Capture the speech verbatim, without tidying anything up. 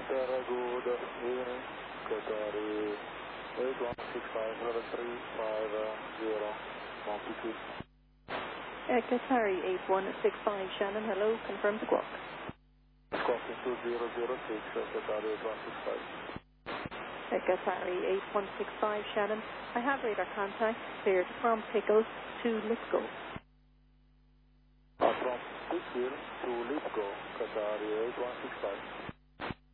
Qatar, good evening. Qatar eight one six five, level three five zero, altitude. Uh, Qatari eight one six five, Shannon, hello, confirm the squawk. Squawk two zero zero six, Qatar eight one six five. Uh, Qatari eight one six five, Shannon, I have radar contact cleared from Pickles to Lithgow. Uh, from Pickles to Lithgow, Qatar eight one six five.